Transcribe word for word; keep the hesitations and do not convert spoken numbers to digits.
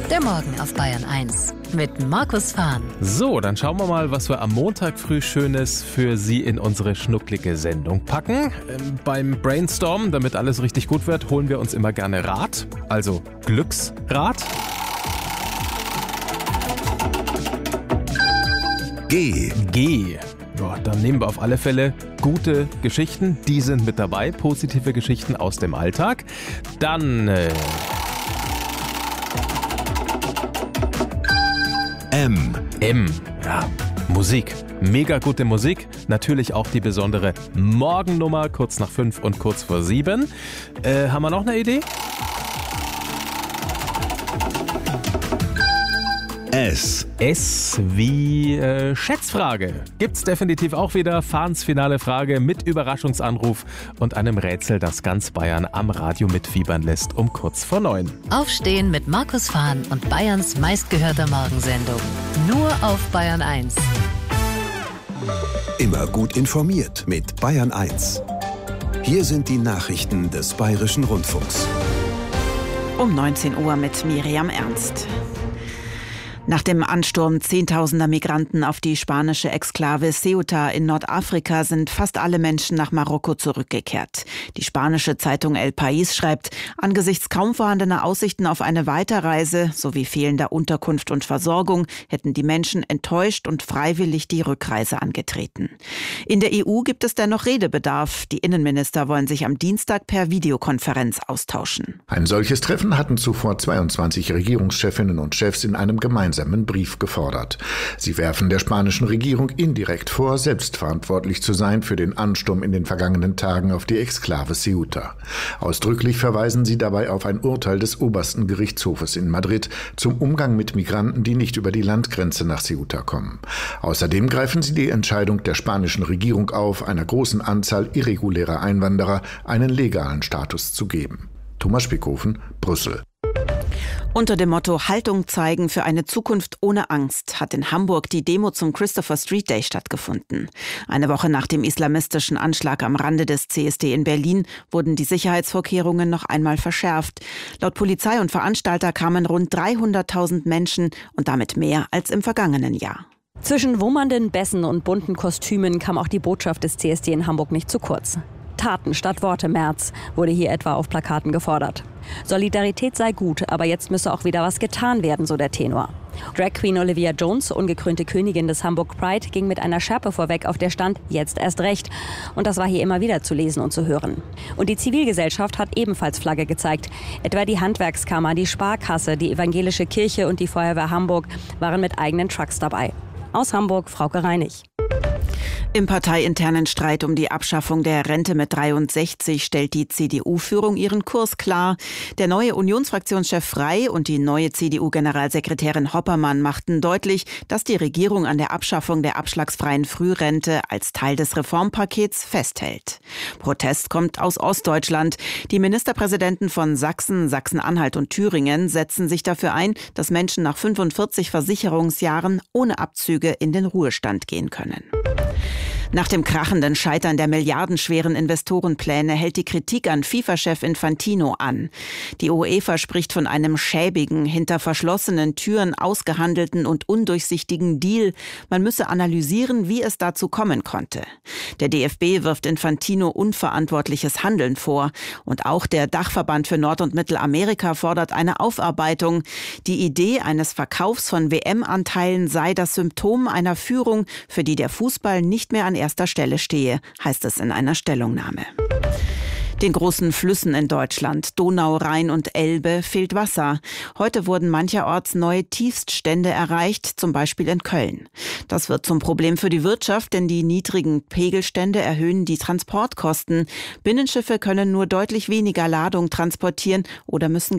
Der Morgen auf Bayern eins mit Markus Fahn. So, dann schauen wir mal, was wir am Montag früh Schönes für Sie in unsere schnucklige Sendung packen. Ähm, beim Brainstorm, damit alles richtig gut wird, holen wir uns immer gerne Rat, also Glücksrat. G. G. Ja, dann nehmen wir auf alle Fälle gute Geschichten, die sind mit dabei, positive Geschichten aus dem Alltag. Dann äh, M. M. Ja, Musik. Mega gute Musik. Natürlich auch die besondere Morgennummer, kurz nach fünf und kurz vor sieben. Äh, haben wir noch eine Idee? S. S wie äh, Schätzfrage. Gibt's definitiv auch wieder. Fahns finale Frage mit Überraschungsanruf und einem Rätsel, das ganz Bayern am Radio mitfiebern lässt um kurz vor neun. Aufstehen mit Markus Fahn und Bayerns meistgehörter Morgensendung. Nur auf Bayern eins. Immer gut informiert mit Bayern eins. Hier sind die Nachrichten des Bayerischen Rundfunks. Um neunzehn Uhr mit Miriam Ernst. Nach dem Ansturm zehntausender Migranten auf die spanische Exklave Ceuta in Nordafrika sind fast alle Menschen nach Marokko zurückgekehrt. Die spanische Zeitung El País schreibt, angesichts kaum vorhandener Aussichten auf eine Weiterreise sowie fehlender Unterkunft und Versorgung hätten die Menschen enttäuscht und freiwillig die Rückreise angetreten. In der E U gibt es dennoch Redebedarf. Die Innenminister wollen sich am Dienstag per Videokonferenz austauschen. Ein solches Treffen hatten zuvor zweiundzwanzig Regierungschefinnen und Chefs in einem gemeinsamen Brief gefordert. Sie werfen der spanischen Regierung indirekt vor, selbstverantwortlich zu sein für den Ansturm in den vergangenen Tagen auf die Exklave Ceuta. Ausdrücklich verweisen sie dabei auf ein Urteil des obersten Gerichtshofes in Madrid zum Umgang mit Migranten, die nicht über die Landgrenze nach Ceuta kommen. Außerdem greifen sie die Entscheidung der spanischen Regierung auf, einer großen Anzahl irregulärer Einwanderer einen legalen Status zu geben. Thomas Spickhofen, Brüssel. Unter dem Motto Haltung zeigen für eine Zukunft ohne Angst hat in Hamburg die Demo zum Christopher Street Day stattgefunden. Eine Woche nach dem islamistischen Anschlag am Rande des C S D in Berlin wurden die Sicherheitsvorkehrungen noch einmal verschärft. Laut Polizei und Veranstalter kamen rund dreihunderttausend Menschen und damit mehr als im vergangenen Jahr. Zwischen wummernden Bässen und bunten Kostümen kam auch die Botschaft des C S D in Hamburg nicht zu kurz. Taten statt Worte, Merz, wurde hier etwa auf Plakaten gefordert. Solidarität sei gut, aber jetzt müsse auch wieder was getan werden, so der Tenor. Drag Queen Olivia Jones, ungekrönte Königin des Hamburg Pride, ging mit einer Schärpe vorweg, auf der stand, jetzt erst recht. Und das war hier immer wieder zu lesen und zu hören. Und die Zivilgesellschaft hat ebenfalls Flagge gezeigt. Etwa die Handwerkskammer, die Sparkasse, die Evangelische Kirche und die Feuerwehr Hamburg waren mit eigenen Trucks dabei. Aus Hamburg, Frauke Reinig. Im parteiinternen Streit um die Abschaffung der Rente mit dreiundsechzig stellt die C D U-Führung ihren Kurs klar. Der neue Unionsfraktionschef Frey und die neue C D U-Generalsekretärin Hoppermann machten deutlich, dass die Regierung an der Abschaffung der abschlagsfreien Frührente als Teil des Reformpakets festhält. Protest kommt aus Ostdeutschland. Die Ministerpräsidenten von Sachsen, Sachsen-Anhalt und Thüringen setzen sich dafür ein, dass Menschen nach fünfundvierzig Versicherungsjahren ohne Abzüge in den Ruhestand gehen können. Nach dem krachenden Scheitern der milliardenschweren Investorenpläne hält die Kritik an FIFA-Chef Infantino an. Die UEFA spricht von einem schäbigen, hinter verschlossenen Türen ausgehandelten und undurchsichtigen Deal. Man müsse analysieren, wie es dazu kommen konnte. Der D F B wirft Infantino unverantwortliches Handeln vor. Und auch der Dachverband für Nord- und Mittelamerika fordert eine Aufarbeitung. Die Idee eines Verkaufs von W M-Anteilen sei das Symptom einer Führung, für die der Fußball nicht mehr an erster Stelle stehe, heißt es in einer Stellungnahme. Den großen Flüssen in Deutschland, Donau, Rhein und Elbe, fehlt Wasser. Heute wurden mancherorts neue Tiefststände erreicht, zum Beispiel in Köln. Das wird zum Problem für die Wirtschaft, denn die niedrigen Pegelstände erhöhen die Transportkosten. Binnenschiffe können nur deutlich weniger Ladung transportieren oder müssen